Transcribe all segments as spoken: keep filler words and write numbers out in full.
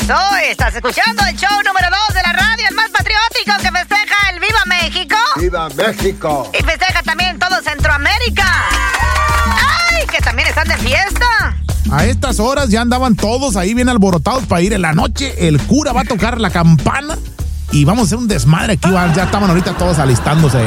Eso, estás escuchando el show número dos de la radio, el más patriótico que festeja el Viva México. ¡Viva México! Y festeja también todo Centroamérica. ¡Ay, que también están de fiesta! A estas horas ya andaban todos ahí bien alborotados para ir en la noche. El cura va a tocar la campana y vamos a hacer un desmadre aquí. Ya estaban ahorita todos alistándose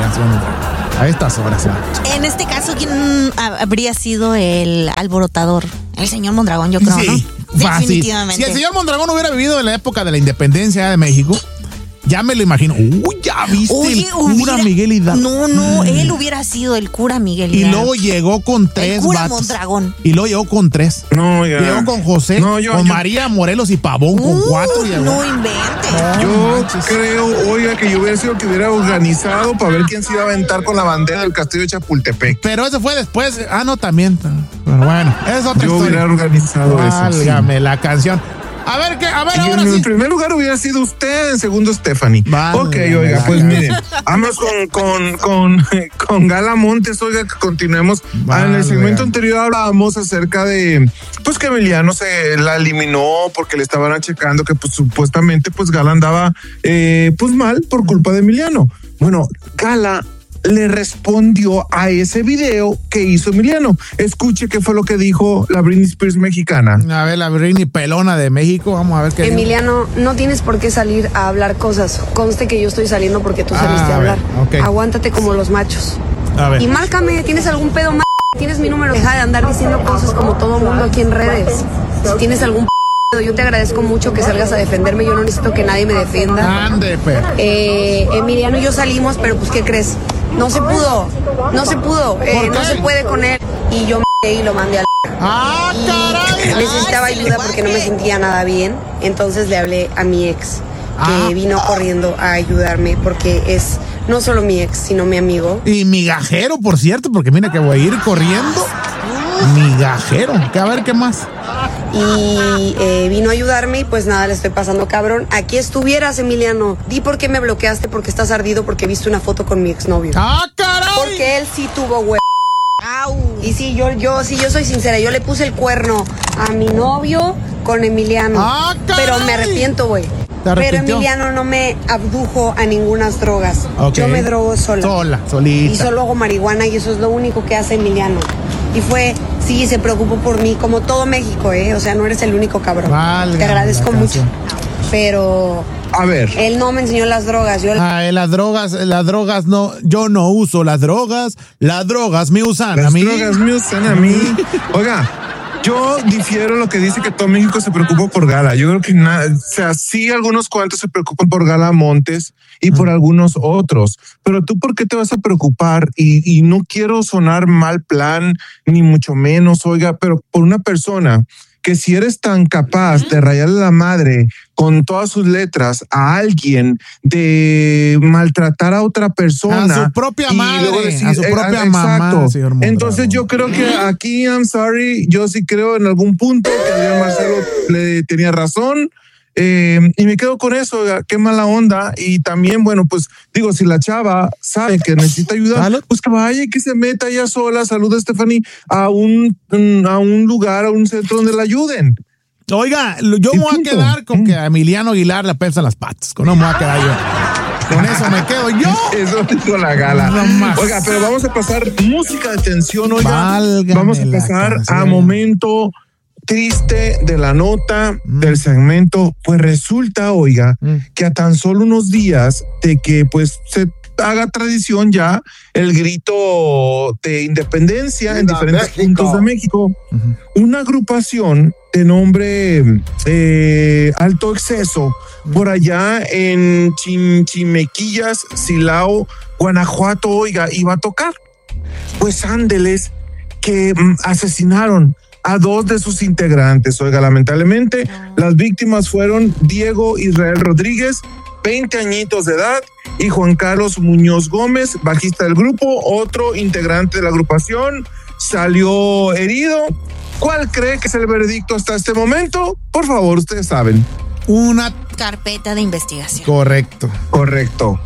a estas horas. ¿Ya? En este caso, ¿quién habría sido el alborotador? El señor Mondragón, yo creo, sí, ¿no? Fácil. Definitivamente. Si el señor Mondragón hubiera vivido en la época de la independencia de México, ya me lo imagino. Uy, ya viste. Oye, el cura hubiera, Miguel Hidalgo. No, no, él hubiera sido el cura Miguel Hidalgo. Y luego llegó con tres el cura vatos. Mondragón. Y luego llegó con tres. No, ya. Llegó con José, no, yo, con yo. María Morelos y Pavón, uh, con cuatro. Y no inventes. No, yo manches. creo, oiga, que yo hubiera sido el que hubiera organizado para ver quién se iba a aventar con la bandera del castillo de Chapultepec. Pero eso fue después. Ah, no, también. Pero bueno, es otra yo historia. Yo hubiera organizado Válgame, eso. Válgame, la canción. A ver, ¿qué? A ver, y ahora en sí. el primer lugar hubiera sido usted, en segundo Stephanie. Vale, ok, oiga, pues miren, vamos con, con, con, con Gala Montes, oiga, que continuemos. Vale, en el segmento anterior hablábamos acerca de, pues que Emiliano se la eliminó porque le estaban achacando que pues supuestamente pues Gala andaba eh, pues mal por culpa de Emiliano. Bueno, Gala le respondió a ese video que hizo Emiliano. Escuche qué fue lo que dijo la Britney Spears mexicana. A ver, la Britney pelona de México, vamos a ver qué Emiliano, dijo. No tienes por qué salir a hablar cosas. Conste que yo estoy saliendo porque tú saliste ah, a, a hablar. Ver, okay. Aguántate como los machos. A ver. Y márcame, ¿tienes algún pedo más? Tienes mi número. Deja de andar diciendo cosas como todo mundo aquí en redes. Si tienes algún pedo, yo te agradezco mucho que salgas a defenderme. Yo no necesito que nadie me defienda. Ande, pero. Eh, Emiliano y yo salimos, pero pues, ¿qué crees? No se pudo, no se pudo, eh, no se puede con él. Y yo me y lo mandé al... ¡Ah, caray! Necesitaba ayuda porque no me sentía nada bien. Entonces le hablé a mi ex, que ah. vino corriendo a ayudarme porque es no solo mi ex, sino mi amigo. Y migajero, por cierto, porque mira que voy a ir corriendo. Migajero, a ver qué más. Y eh, vino a ayudarme y pues nada, le estoy pasando cabrón. Aquí estuvieras, Emiliano. Di por qué me bloqueaste, porque estás ardido, porque viste una foto con mi exnovio. ¡Ah, caray! Porque él sí tuvo huevo. Y sí, yo, yo, sí, yo soy sincera, yo le puse el cuerno a mi novio con Emiliano. ¡Ah, caray! Pero me arrepiento, güey. Pero Emiliano no me abdujo a ninguna drogas. Okay. Yo me drogo sola. Sola, solita. Y solo hago marihuana y eso es lo único que hace Emiliano. Y fue, sí, se preocupó por mí, como todo México, ¿eh? O sea, no eres el único cabrón. Válgame, te agradezco mucho. Pero... A ver. Él no me enseñó las drogas. Yo... Ah, las drogas, las drogas no, yo no uso las drogas, las drogas me usan las a mí. Las drogas me usan a mí. Oiga, yo difiero lo que dice que todo México se preocupa por Gala. Yo creo que nada, o sea, sí algunos cuantos se preocupan por Gala Montes y por mm. algunos otros. Pero tú, ¿por qué te vas a preocupar? Y, y no quiero sonar mal plan, ni mucho menos, oiga, pero por una persona que si eres tan capaz de rayarle la madre con todas sus letras a alguien, de maltratar a otra persona. A su propia madre, decir, a su propia eh, mamá. Exacto. Entonces yo creo que aquí, I'm sorry, yo sí creo en algún punto que Adrián Marcelo le tenía razón. Eh, y me quedo con eso, qué mala onda. Y también, bueno, pues digo, si la chava sabe que necesita ayuda, ¿Halo? Pues que vaya y que se meta ella sola, saluda a Stephanie, a un, a un lugar, a un centro donde la ayuden. Oiga, yo me voy a quedar con que a Emiliano Aguilar le pesan las patas, con no me voy a quedar yo. Con eso me quedo yo. Eso dijo la Gala. No oiga, pero vamos a pasar música de tensión, oiga. Válgame vamos a pasar a momento triste de la nota mm. del segmento. Pues resulta, oiga, mm. que a tan solo unos días de que pues se haga tradición ya el grito de independencia en diferentes México. puntos de México, uh-huh. una agrupación de nombre eh, Alto Exceso, uh-huh. por allá en Chimequillas, Silao, Guanajuato, oiga, iba a tocar. Pues ándeles que mm, asesinaron a dos de sus integrantes. Oiga, lamentablemente, las víctimas fueron Diego Israel Rodríguez, veinte añitos de edad, y Juan Carlos Muñoz Gómez, bajista del grupo, otro integrante de la agrupación, salió herido. ¿Cuál cree que es el veredicto hasta este momento? Por favor, ustedes saben. Una carpeta de investigación. Correcto. Correcto.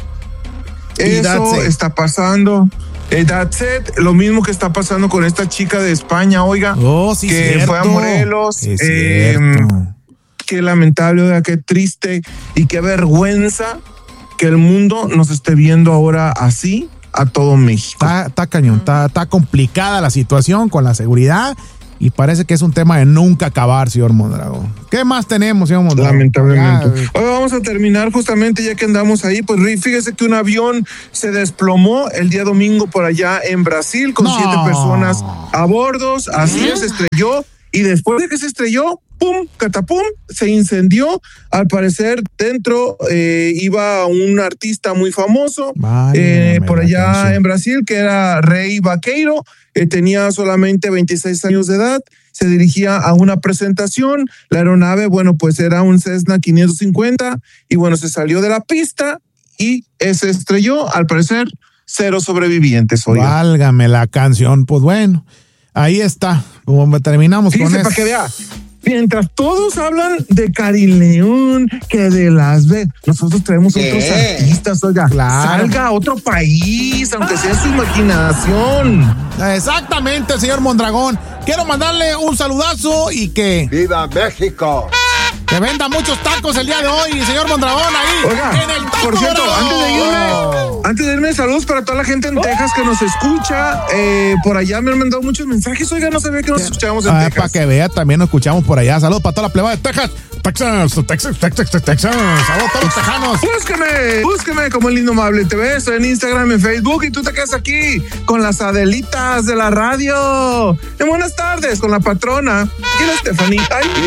Eso está pasando. Eh, that's it. Lo mismo que está pasando con esta chica de España, oiga, oh, sí, que cierto. fue a Morelos. Es eh, qué lamentable, oiga, qué triste y qué vergüenza que el mundo nos esté viendo ahora así a todo México. Está, está cañón, está, está complicada la situación con la seguridad y parece que es un tema de nunca acabar, señor Mondragón. ¿Qué más tenemos, señor Mondragón? Lamentablemente. Ya, Hoy vamos a terminar justamente ya que andamos ahí, pues fíjese que un avión se desplomó el día domingo por allá en Brasil con no. siete personas a bordo, así es, se estrelló y después de que se estrelló, pum, catapum, se incendió. Al parecer dentro eh, iba un artista muy famoso eh, por allá en Brasil que era Rei Vaqueiro, eh, tenía solamente veintiséis años de edad, se dirigía a una presentación, la aeronave, bueno, pues era un Cessna quinientos cincuenta y bueno, se salió de la pista y eh, se estrelló, al parecer cero sobrevivientes. Oiga. Válgame la canción, pues bueno, ahí está, como terminamos Fíjese, con eso. Para que vea. Mientras todos hablan de Karin León, que de Las Vegas, nosotros traemos ¿Qué? otros artistas, oiga, claro. Salga a otro país, aunque sea su imaginación. Exactamente, señor Mondragón. Quiero mandarle un saludazo y que... ¡Viva México! Que venda muchos tacos el día de hoy, señor Mondragón, ahí. Oiga, en el taco por cierto, dorado. antes de irme, antes de irme, saludos para toda la gente en Texas que nos escucha. Eh, por allá me han mandado muchos mensajes. Oiga, no sabía que nos escuchábamos en ah, Texas. Para que vea, también nos escuchamos por allá. Saludos para toda la plebada de Texas. Texas, Texas, Texas, Texas. Saludos a todos los tejanos. Búsqueme, búsqueme como el Indomable T V. Estoy en Instagram, en Facebook y tú te quedas aquí con las Adelitas de la radio. En buenas tardes con la patrona y la Stephanie. Ay.